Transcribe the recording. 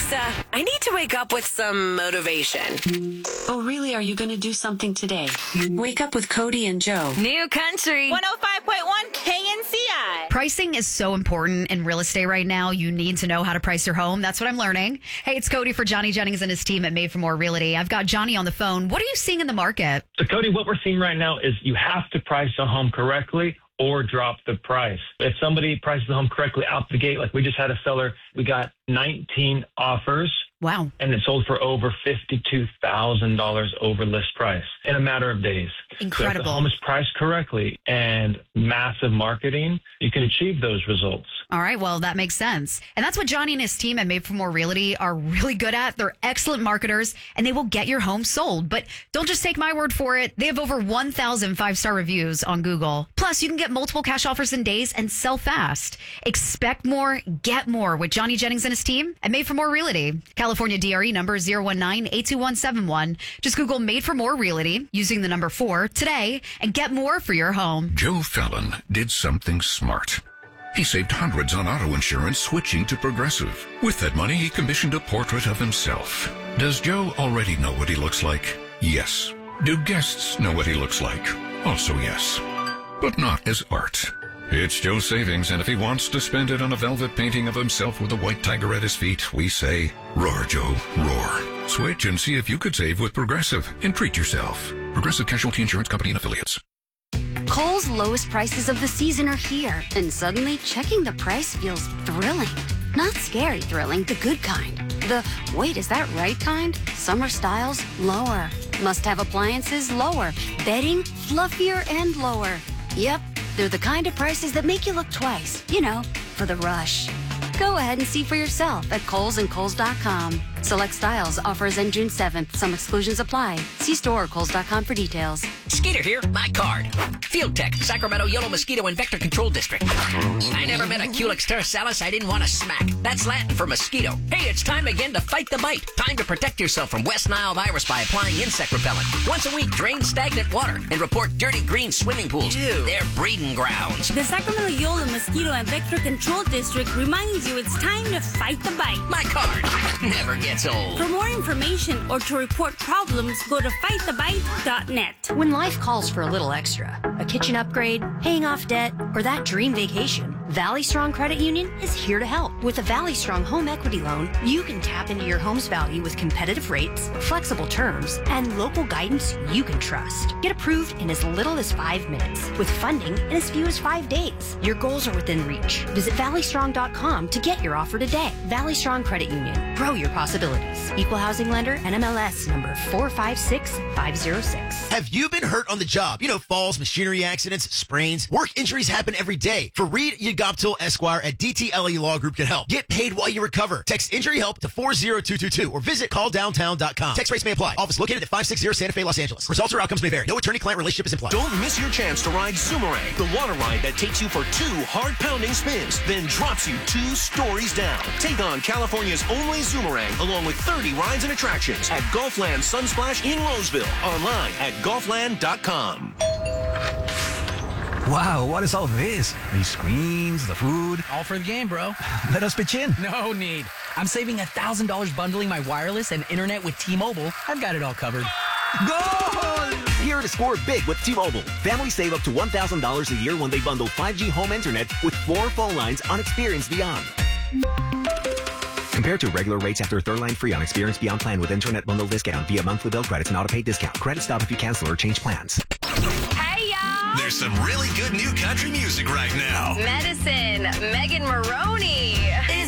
Alexa, I need to wake up with some motivation. Oh, really? Are you going to do something today? Wake up with Cody and Joe. New country. 105.1 KNCI. Pricing is so important in real estate right now. You need to know how to price your home. That's what I'm learning. Hey, it's Cody for Johnny Jennings and his team at Made for More Realty. I've got Johnny on the phone. What are you seeing in the market? So, Cody, what we're seeing right now is you have to price a home correctly or drop the price. If somebody prices the home correctly out the gate, like we just had a seller, we got 19 offers. Wow. And it sold for over $52,000 over list price in a matter of days. Incredible. So if the home is priced correctly and massive marketing, you can achieve those results. All right. Well, that makes sense. And that's what Johnny and his team at Made for More Realty are really good at. They're excellent marketers and they will get your home sold. But don't just take my word for it. They have over 1,000 five-star reviews on Google. Plus, you can get multiple cash offers in days and sell fast. Expect more, get more with Johnny Jennings and his team at Made for More Realty. California DRE number 019-82171. Just Google Made for More Realty using the number 4 today and get more for your home. Joe Fallon did something smart. He saved hundreds on auto insurance switching to Progressive. With that money, he commissioned a portrait of himself. Does Joe already know what he looks like? Yes. Do guests know what he looks like? Also yes. But not as art. It's Joe's savings, and if he wants to spend it on a velvet painting of himself with a white tiger at his feet, we say, roar, Joe, roar. Switch and see if you could save with Progressive and treat yourself. Progressive Casualty Insurance Company and Affiliates. Kohl's lowest prices of the season are here, and suddenly checking the price feels thrilling. Not scary thrilling, the good kind. The, wait, is that right kind? Summer styles, lower. Must-have appliances, lower. Bedding, fluffier and lower. Yep, they're the kind of prices that make you look twice, you know, for the rush. Go ahead and see for yourself at Kohl's and Kohl's.com. Select styles, offers end June 7th. Some exclusions apply. See store or Kohl's.com for details. Skeeter here, my card. Field Tech, Sacramento Yellow Mosquito and Vector Control District. I never met a Culex terrasalis I didn't want to smack. That's Latin for mosquito. Hey, it's time again to fight the bite. Time to protect yourself from West Nile virus by applying insect repellent. Once a week, drain stagnant water and report dirty green swimming pools. Ew. They're breeding grounds. The Sacramento Yolo Mosquito and Vector Control District reminds you it's time to fight the bite. My card never gets old. For more information or to report problems, go to fightthebite.net. When life calls for a little extra, a kitchen upgrade, paying off debt, or that dream vacation, Valley Strong Credit Union is here to help. With a Valley Strong home equity loan, you can tap into your home's value with competitive rates, flexible terms, and local guidance you can trust. Get approved in as little as 5 minutes, with funding in as few as 5 days. Your goals are within reach. Visit valleystrong.com to get your offer today. Valley Strong Credit Union. Grow your possibilities. Equal housing lender, NMLS number 456506. Have you been hurt on the job? You know, falls, machinery accidents, sprains. Work injuries happen every day. Fareed Yagoptil Esquire at DTLE Law Group can help. Get paid while you recover. Text injury help to 40222 or visit calldowntown.com. Text rates may apply. Office located at 560 Santa Fe, Los Angeles. Results or outcomes may vary. No attorney-client relationship is implied. Don't miss your chance to ride Zoomerang, the water ride that takes you for 2 hard-pounding spins, then drops you 2 stories down. Take on California's only Zoomerang, along with 30 rides and attractions at Gulfland Sunsplash in Roseville. Online at Gulfland.com. Wow, what is all this? These screens, the food. All for the game, bro. Let us pitch in. No need. I'm saving $1,000 bundling my wireless and internet with T-Mobile. I've got it all covered. Goal! Here to score big with T-Mobile. Families save up to $1,000 a year when they bundle 5G home internet with 4 phone lines on Experience Beyond. Compared to regular rates after a third line free on Experience Beyond plan with internet bundle discount via monthly bill credits and auto-pay discount. Credit stop if you cancel or change plans. Hey, y'all. There's some really good new country music right now. Medicine, Megan Maroney. Is